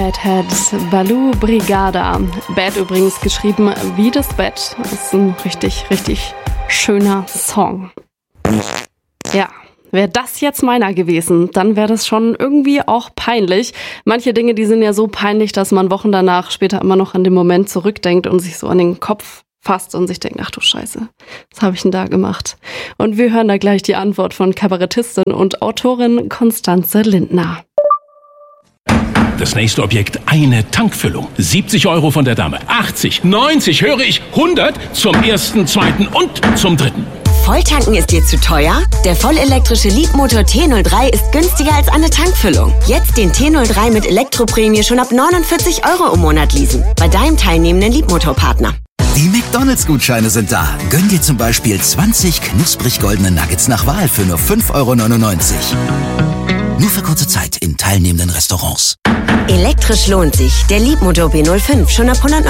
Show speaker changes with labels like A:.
A: Badhead, Baloo Brigada. Bad übrigens geschrieben wie das Bett. Das ist ein richtig, richtig schöner Song. Ja, wäre das jetzt meiner gewesen, dann wäre das schon irgendwie auch peinlich. Manche Dinge, die sind ja so peinlich, dass man Wochen danach später immer noch an den Moment zurückdenkt und sich so an den Kopf fasst und sich denkt, ach du Scheiße, was habe ich denn da gemacht? Und wir hören da gleich die Antwort von Kabarettistin und Autorin Constanze Lindner.
B: Das nächste Objekt, eine Tankfüllung. 70 € von der Dame, 80, 90, höre ich, 100 zum ersten, zweiten und zum dritten.
C: Volltanken ist dir zu teuer? Der vollelektrische Leapmotor T03 ist günstiger als eine Tankfüllung. Jetzt den T03 mit Elektroprämie schon ab 49 € im Monat leasen. Bei deinem teilnehmenden Leapmotor-Partner.
D: Die McDonalds-Gutscheine sind da. Gönn dir zum Beispiel 20 knusprig goldene Nuggets nach Wahl für nur 5,99 €. Nur für kurze Zeit in teilnehmenden Restaurants.
C: Elektrisch lohnt sich. Der Leapmotor B05 schon ab 100